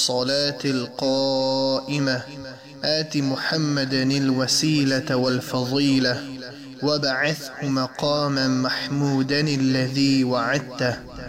الصلاة القائمة آت محمدا الوسيلة والفضيلة وابعثه مقاما محمودا الذي وعدته.